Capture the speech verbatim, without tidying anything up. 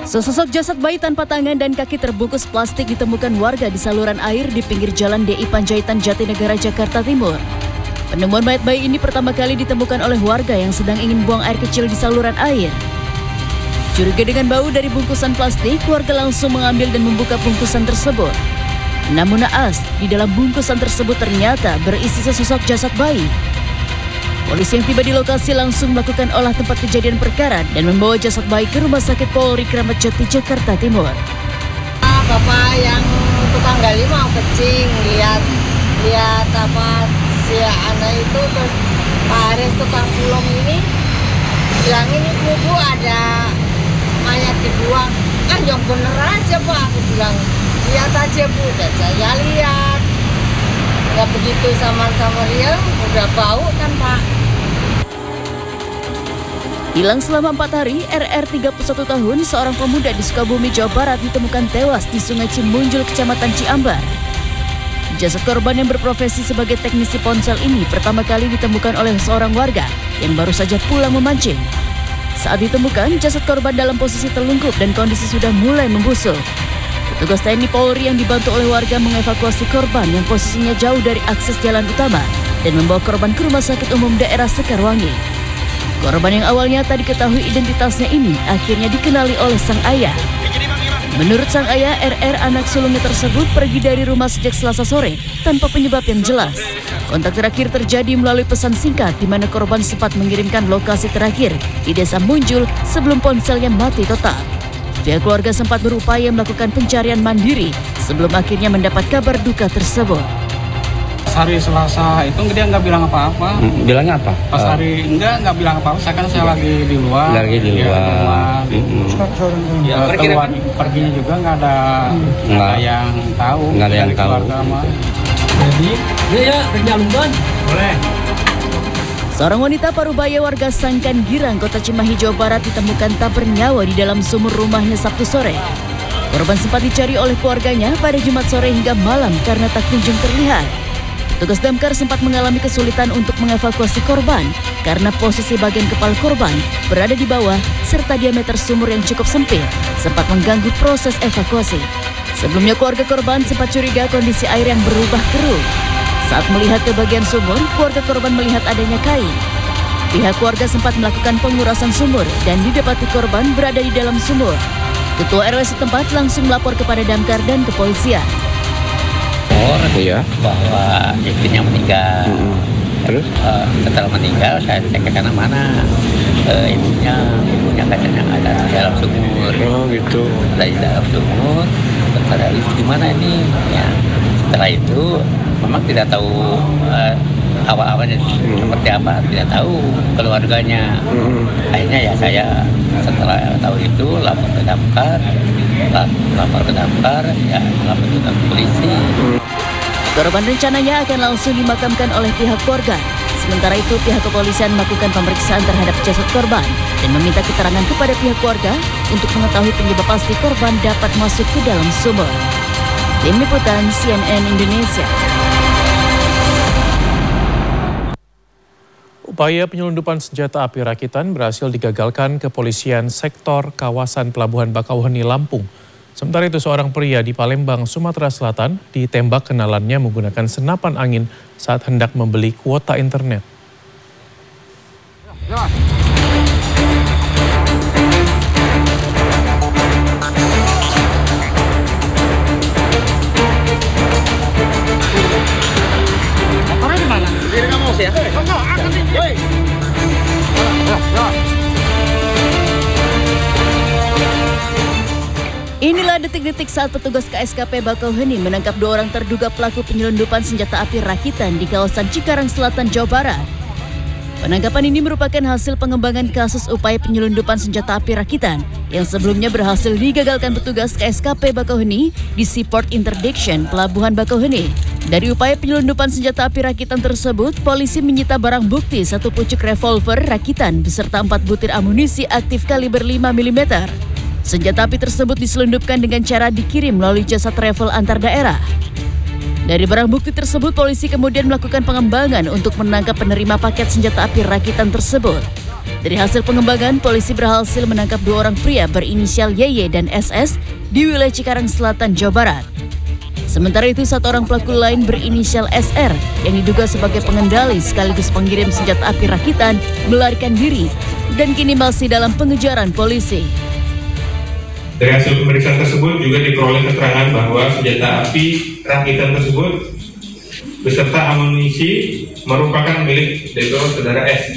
Sesosok jasad bayi tanpa tangan dan kaki terbungkus plastik ditemukan warga di saluran air di pinggir jalan D I Panjaitan Jatinegara, Jakarta Timur. Penemuan mayat bayi ini pertama kali ditemukan oleh warga yang sedang ingin buang air kecil di saluran air. Curiga dengan bau dari bungkusan plastik, warga langsung mengambil dan membuka bungkusan tersebut. Namun naas, di dalam bungkusan tersebut ternyata berisi sesosok jasad bayi. Polisi yang tiba di lokasi langsung melakukan olah tempat kejadian perkara dan membawa jasad bayi ke Rumah Sakit Polri Kramat Jati, Jakarta Timur. Bapak yang tukang gali mau kecing, lihat lihat apa si anak itu, terus Pak Aris tukang pulung ini bilang ini bu ada mayat dibuang. Ah yang bener aja Pak, aku bilang lihat aja bu, dan saya lihat nggak begitu sama-sama dia udah bau kan Pak. Hilang selama empat hari, R R tiga puluh satu tahun, seorang pemuda di Sukabumi, Jawa Barat ditemukan tewas di Sungai Cimunjul, Kecamatan Ciambar. Jasad korban yang berprofesi sebagai teknisi ponsel ini pertama kali ditemukan oleh seorang warga yang baru saja pulang memancing. Saat ditemukan, jasad korban dalam posisi telungkup dan kondisi sudah mulai membusuk. Petugas T N I Polri yang dibantu oleh warga mengevakuasi korban yang posisinya jauh dari akses jalan utama dan membawa korban ke Rumah Sakit Umum Daerah Sekarwangi. Korban yang awalnya tak diketahui identitasnya ini akhirnya dikenali oleh sang ayah. Menurut sang ayah, R R anak sulungnya tersebut pergi dari rumah sejak Selasa sore tanpa penyebab yang jelas. Kontak terakhir terjadi melalui pesan singkat di mana korban sempat mengirimkan lokasi terakhir di Desa Munjul sebelum ponselnya mati total. Pihak keluarga sempat berupaya melakukan pencarian mandiri sebelum akhirnya mendapat kabar duka tersebut. Pas hari Selasa itu dia nggak bilang apa-apa. Hmm, bilangnya apa? Pas hari enggak nggak bilang apa-apa. Saya kan saya lagi di luar. Lagi di luar. Ya, hmm. ya, keluar perginya juga nggak ada, nggak ada yang tahu. Nggak ada yang tahu. Jadi, ya penyalungan. Boleh. Seorang wanita parubaya warga Sangkan Girang, Kota Cimahi, Jawa Barat ditemukan tak bernyawa di dalam sumur rumahnya Sabtu sore. Korban sempat dicari oleh keluarganya pada Jumat sore hingga malam karena tak kunjung terlihat. Petugas damkar sempat mengalami kesulitan untuk mengevakuasi korban karena posisi bagian kepala korban berada di bawah serta diameter sumur yang cukup sempit sempat mengganggu proses evakuasi. Sebelumnya keluarga korban sempat curiga kondisi air yang berubah keruh. Saat melihat ke bagian sumur, keluarga korban melihat adanya kain. Pihak keluarga sempat melakukan pengurasan sumur dan didapati korban berada di dalam sumur. Ketua R W setempat langsung melapor kepada damkar dan kepolisian. Ya, bahwa istrinya meninggal. Hmm. Terus uh, setelah meninggal saya cek ke sana mana uh, ibunya, ibunya katanya ada di dalam sumur. Oh gitu. Ada di dalam sumur. Terus ibu di mana ini? Ya. Setelah itu memang tidak tahu uh, awal-awalnya hmm. seperti apa, tidak tahu keluarganya. Hmm. Akhirnya ya saya setelah tahu itu lapor ke damkar, lapor ke damkar, ya lapor ke polisi. Hmm. Korban rencananya akan langsung dimakamkan oleh pihak keluarga. Sementara itu pihak kepolisian melakukan pemeriksaan terhadap jasad korban dan meminta keterangan kepada pihak keluarga untuk mengetahui penyebab pasti korban dapat masuk ke dalam sumur. Tim Liputan C N N Indonesia. Upaya penyelundupan senjata api rakitan berhasil digagalkan kepolisian sektor kawasan Pelabuhan Bakauheni, Lampung. Sementara itu seorang pria di Palembang, Sumatera Selatan ditembak kenalannya menggunakan senapan angin saat hendak membeli kuota internet. Ya, ya. Motornya di mana? Di kamu sih ya? Enggak, akan sih. Woi. Ya, ya. Inilah detik-detik saat petugas K S K P Bakauheni menangkap dua orang terduga pelaku penyelundupan senjata api rakitan di kawasan Cikarang Selatan, Jawa Barat. Penangkapan ini merupakan hasil pengembangan kasus upaya penyelundupan senjata api rakitan yang sebelumnya berhasil digagalkan petugas K S K P Bakauheni di Seaport Interdiction, Pelabuhan Bakauheni. Dari upaya penyelundupan senjata api rakitan tersebut, polisi menyita barang bukti satu pucuk revolver rakitan beserta empat butir amunisi aktif kaliber lima milimeter. Senjata api tersebut diselundupkan dengan cara dikirim melalui jasa travel antar daerah. Dari barang bukti tersebut, polisi kemudian melakukan pengembangan untuk menangkap penerima paket senjata api rakitan tersebut. Dari hasil pengembangan, polisi berhasil menangkap dua orang pria berinisial Y Y dan S S di wilayah Cikarang Selatan, Jawa Barat. Sementara itu, satu orang pelaku lain berinisial S R yang diduga sebagai pengendali sekaligus pengirim senjata api rakitan melarikan diri dan kini masih dalam pengejaran polisi. Dari hasil pemeriksaan tersebut juga diperoleh keterangan bahwa senjata api rakitan tersebut beserta amunisi merupakan milik dari saudara S.